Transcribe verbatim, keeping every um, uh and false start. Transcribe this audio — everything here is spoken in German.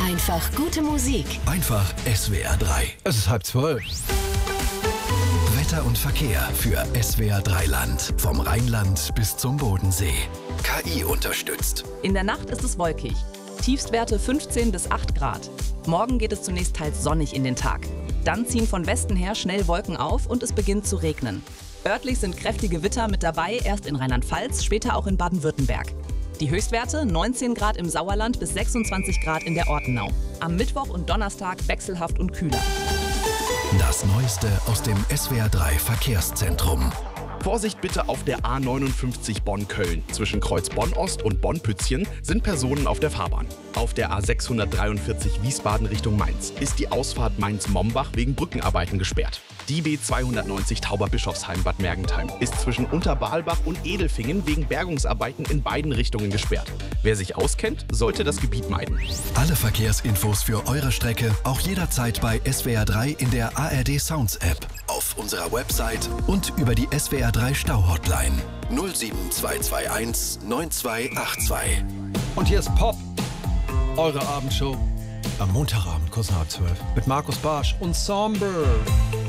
Einfach gute Musik. Einfach S W R drei. Es ist halb zwölf. Wetter und Verkehr für S W R drei Land. Vom Rheinland bis zum Bodensee. K I unterstützt. In der Nacht ist es wolkig. Tiefstwerte fünfzehn bis acht Grad. Morgen geht es zunächst teils sonnig in den Tag. Dann ziehen von Westen her schnell Wolken auf und es beginnt zu regnen. Örtlich sind kräftige Gewitter mit dabei, erst in Rheinland-Pfalz, später auch in Baden-Württemberg. Die Höchstwerte neunzehn Grad im Sauerland bis sechsundzwanzig Grad in der Ortenau. Am Mittwoch und Donnerstag wechselhaft und kühler. Das Neueste aus dem S W R drei Verkehrszentrum. Vorsicht bitte auf der A neunundfünfzig Bonn-Köln. Zwischen Kreuz Bonn-Ost und Bonn-Pützchen sind Personen auf der Fahrbahn. Auf der A sechshundertdreiundvierzig Wiesbaden Richtung Mainz ist die Ausfahrt Mainz-Mombach wegen Brückenarbeiten gesperrt. Die B zweihundertneunzig Tauberbischofsheim-Bad Mergentheim ist zwischen Unterbalbach und Edelfingen wegen Bergungsarbeiten in beiden Richtungen gesperrt. Wer sich auskennt, sollte das Gebiet meiden. Alle Verkehrsinfos für eure Strecke auch jederzeit bei S W R drei in der A R D Sounds App, auf unserer Website und über die S W R drei Stau-Hotline null sieben zwei zwei eins neun zwei acht zwei. Und hier ist Pop, eure Abendshow am Montagabend, kurz nach halb zwölf, mit Markus Barsch und Somber.